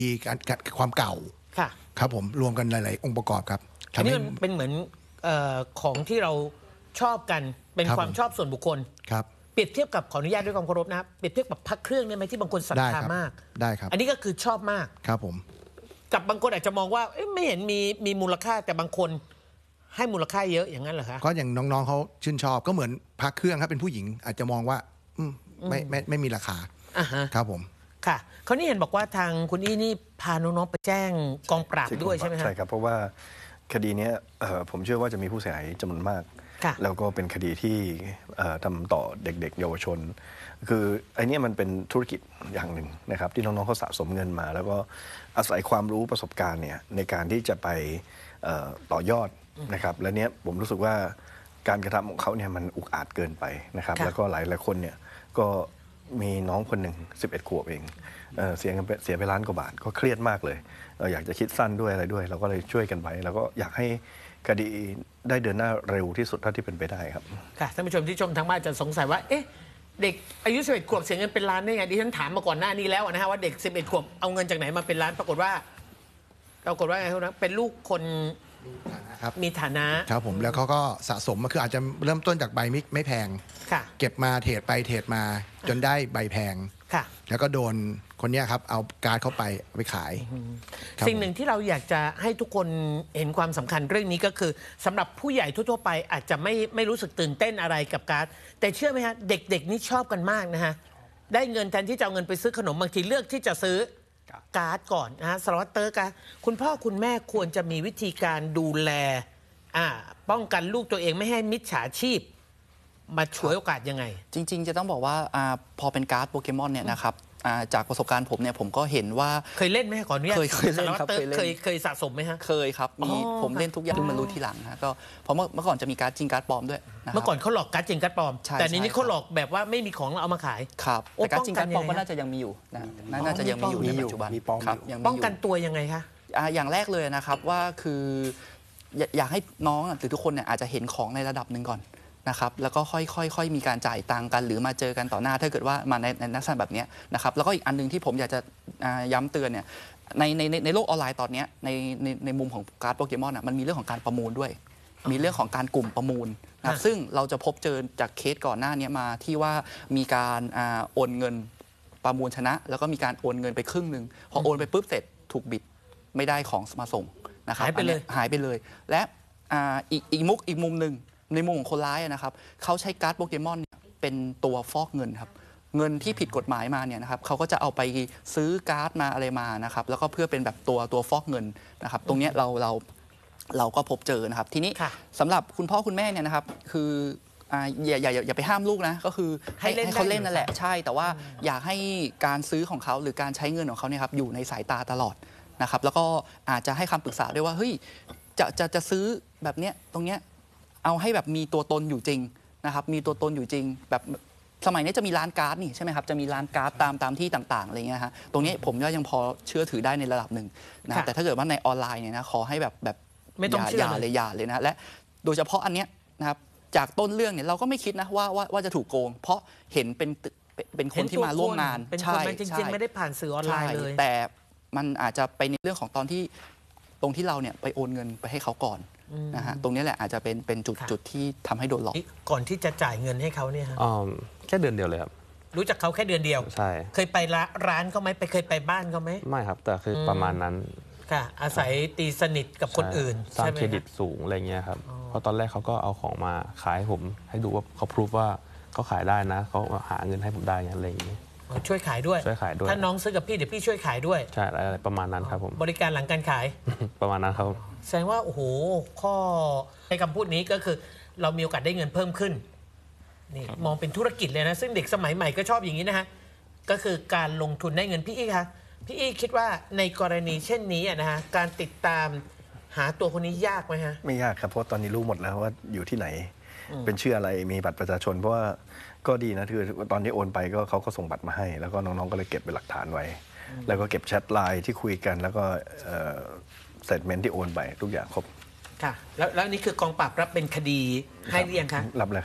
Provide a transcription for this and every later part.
ความเก่าค่ะครับผมรวมกันหลายๆองค์ประกอบครับอันนี้มันเป็นเหมือนของที่เราชอบกันเป็นความชอบส่วนบุคคลครับเปรียบเทียบกับขออนุญาตด้วยความเคารพนะครับเปรียบเทียบกับพระเครื่องได้ไหมที่บางคนศรัทธามากได้ครับอันนี้ก็คือชอบมากครับผมกับบางคนอาจจะมองว่าไม่เห็นมีมูลค่าแต่บางคนให้มูลค่าเยอะอย่างนั้นเหรอคะก็อย่างน้องๆเขาชื่นชอบก็เหมือนพระเครื่องครับเป็นผู้หญิงอาจจะมองว่าไม่มีราคาครับผมค่ะเขานี่เห็นบอกว่าทางคุณอี้นี่พาน้องๆไปแจ้งกองปราบด้วยใช่ไหมครับใช่ครับเพราะว่าคดีนี้ผมเชื่อว่าจะมีผู้เสียหายจำนวนมากแล้วก็เป็นคดีที่ทำต่อเด็กๆเยาวชนคือไอ้นี่มันเป็นธุรกิจอย่างหนึ่งนะครับที่น้องๆเขาสะสมเงินมาแล้วก็อาศัยความรู้ประสบการณ์เนี่ยในการที่จะไปต่อยอดนะครับและเนี้ยผมรู้สึกว่าการกระทำของเขาเนี่ยมันอุกอาจเกินไปนะครับแล้วก็หลายคนเนี่ยก็มีน้องคนหนึ่ง11 ขวบเองเสียไปล้านกว่าบาทก็เครียดมากเลยอยากจะคิดสั้นด้วยอะไรด้วยเราก็เลยช่วยกันไปแล้วก็อยากให้คดีได้เดินหน้าเร็วที่สุดเท่าที่เป็นไปได้ครับค่ะท่านผู้ชมที่ชมทางบ้านจะสงสัยว่าเอ๊ะเด็กอายุ11 ขวบเสียเงินเป็นล้านได้ไงดิฉันถามมาก่อนหน้านี้แล้วนะฮะว่าเด็ก11 ขวบเอาเงินจากไหนมาเป็นล้านปรากฏว่าไงครับเป็นลูกคนมีฐานะครับผมแล้วเขาก็สะสมมาคืออาจจะเริ่มต้นจากใบไม่แพงเก็บมาเทรดไปเทรดมาจนได้ใบแพงแล้วก็โดนคนนี้ครับเอาการ์ดเข้าไปไปขายสิ่งหนึ่งที่เราอยากจะให้ทุกคนเห็นความสำคัญเรื่องนี้ก็คือสำหรับผู้ใหญ่ทั่วๆไปอาจจะไม่รู้สึกตื่นเต้นอะไรกับการ์ดแต่เชื่อไหมฮะเด็กๆนี่ชอบกันมากนะฮะได้เงินแทนที่จะเอาเงินไปซื้อขนมบางทีเลือกที่จะซื้อการ์ดก่อนนะฮะสารวัตรเตอร์การคุณพ่อคุณแม่ควรจะมีวิธีการดูแลป้องกันลูกตัวเองไม่ให้มิจฉาชีพมาฉวยโอกาสยังไงจริงๆจะต้องบอกว่าพอเป็นการ์ดโปเกมอนเนี่ยนะครับจากประสบการณ์ผมเนี่ยผมก็เห็นว่าเคยเล่นไหมก่อนเนี่ยเคยเล่นครับเคยสะสมไหมฮะเคยครับมีผมเล่นทุกอย่างที่มารู้ทีหลังฮะก็เพราะเมื่อก่อนจะมีการ์ดจริงการ์ดปลอมด้วยเมื่อก่อนเขาหลอกการ์ดจริงการ์ดปลอมแต่นี้เขาหลอกแบบว่าไม่มีของเอามาขายครับแต่การ์ดจริงการ์ดปลอมก็น่าจะยังมีอยู่นะน่าจะยังมีอยู่ในปัจจุบันครับป้องกันตัวยังไงคะอย่างแรกเลยนะครับว่าคืออยากให้น้องหรือทุกคนเนี่ยอาจจะเห็นของในระดับหนึ่งก่อนนะครับแล้วก็ค่อยมีการจ่ายตังค์กันหรือมาเจอกันต่อหน้าถ้าเกิดว่ามาในลักษณะแบบนี้นะครับแล้วก็อีกอันนึงที่ผมอยากจะย้ำเตือนเนี่ยในโลกออนไลน์ตอนนี้ในมุมของการ์ดโปเกมอนมันมีเรื่องของการประมูลด้วยมีเรื่องของการกลุ่มประมูลนะครับซึ่งเราจะพบเจอจากเคสก่อนหน้านี้มาที่ว่ามีการโอนเงินประมูลชนะแล้วก็มีการโอนเงินไปครึ่งนึงพอโอนไปปุ๊บเสร็จถูกบิดไม่ได้ของมาส่งนะครับหายไปเลยและอีกมุมหนึ่งในมุมของคนร้ายนะครับเขาใช้การ์ดโปเกมอนเป็นตัวฟอกเงินครับเงินที่ผิดกฎหมายมาเนี่ยนะครับเขาก็จะเอาไปซื้อการ์ดมาอะไรมานะครับแล้วก็เพื่อเป็นแบบตัวฟอกเงินนะครับตรงนี้เราก็พบเจอนะครับทีนี้สำหรับคุณพ่อคุณแม่เนี่ยนะครับคืออย่าไปห้ามลูกนะก็คือให้เขาเล่นนั่นแหละใช่แต่ว่าอยากให้การซื้อของเขาหรือการใช้เงินของเขาเนี่ยครับอยู่ในสายตาตลอดนะครับแล้วก็อาจจะให้คำปรึกษาด้วยว่าเฮ้ยจะซื้อแบบเนี้ยตรงเนี้ยเอาให้แบบมีตัวตนอยู่จริงนะครับมีตัวตนอยู่จริงแบบสมัยนี้จะมีร้านการ์ดนี่ใช่ไหมครับจะมีร้านการ์ดตามที่ต่างๆอะไรเงี้ยฮะตรงนี้ผมว่ายังพอเชื่อถือได้ในระดับหนึ่งนะแต่ถ้าเกิดว่าในออนไลน์เนี่ยนะขอให้แบบไม่ต้องเชื่ออย่าเลยนะและโดยเฉพาะอันเนี้ยนะครับจากต้นเรื่องเนี่ยเราก็ไม่คิดนะว่าจะถูกโกงเพราะเห็นเป็นคนที่มาร่วมงานใช่จริงๆไม่ได้ผ่านสื่อออนไลน์เลยแต่มันอาจจะไปในเรื่องของตรงที่เราเนี่ยไปโอนเงินไปให้เขาก่อนนะฮะตรงนี้แหละอาจจะเป็นจุดที่ทำให้โดนหลอกก่อนที่จะจ่ายเงินให้เขาเนี่ยแค่เดือนเดียวเลยครับรู้จักเขาแค่เดือนเดียวใช่เคยไปร้านเขาไหมเคยไปบ้านเขาไหมไม่ครับแต่คือประมาณนั้นค่ะอาศัยตีสนิทกับคนอื่นสร้างเครดิตสูงอะไรเงี้ยครับเพราะตอนแรกเขาก็เอาของมาขายให้ผมให้ดูว่าเขาพิสูจว่าเขาขายได้นะเขาหาเงินให้ผมได้อะไรอย่างนี้ช่วยขายด้วยถ้าน้องซื้อกับพี่เดี๋ยวพี่ช่วยขายด้วยใช่อะไรประมาณนั้นครับผมบริการหลังการขายประมาณนั้นครับแสดงว่าโอ้โหข้อในคำพูดนี้ก็คือเรามีโอกาสได้เงินเพิ่มขึ้นนี่มองเป็นธุรกิจเลยนะซึ่งเด็กสมัยใหม่ก็ชอบอย่างนี้นะฮะก็คือการลงทุนได้เงินพี่อี้คะพี่อี้คิดว่าในกรณีเช่นนี้นะฮะการติดตามหาตัวคนนี้ยากไหมฮะไม่ยากครับเพราะตอนนี้รู้หมดแล้วว่าอยู่ที่ไหนเป็นชื่ออะไรมีบัตรประชาชนเพราะว่าก็ดีนะคือตอนที่โอนไปก็เขาก็ส่งบัตรมาให้แล้วก็น้องๆก็เลยเก็บเป็นหลักฐานไว้แล้วก็เก็บแชทไลน์ที่คุยกันแล้วก็สเตทเมนต์ที่โอนไปทุกอย่างครบค่ะแล้วนี่คือกองปราบรับเป็นคดีให้หรือยังคะรับเลยครับ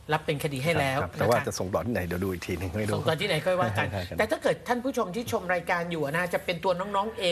รับเป็นคดีให้แล้วแต่ว่าจะส่งต่อที่ไหนเดี๋ยวดูอีกทีนึงไม่รู้ส่งต่อที่ไหนค่อยว่ากันใช่ครับแต่ถ้าเกิดท่านผู้ชมที่ชมรายการอยู่นะจะเป็นตัวน้องๆเอง